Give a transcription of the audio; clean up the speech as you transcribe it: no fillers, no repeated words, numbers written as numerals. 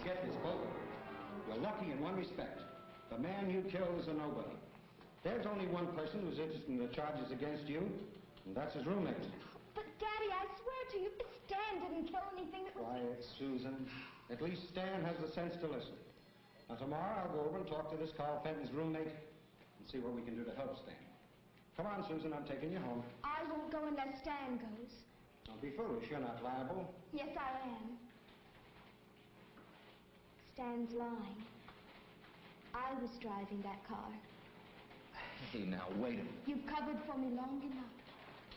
Get this, both of you. You're lucky in one respect. The man you killed is a nobody. There's only one person who's interested in the charges against you, and that's his roommate. But, Daddy, I swear to you, Stan didn't kill anything that was... Quiet, Susan. At least Stan has the sense to listen. Now, tomorrow I'll go over and talk to this Carl Fenton's roommate and see what we can do to help Stan. Come on, Susan, I'm taking you home. I won't go unless Stan goes. Don't be foolish. You're not liable. Yes, I am. Stan's lying. I was driving that car. Hey, now, wait a minute. You've covered for me long enough.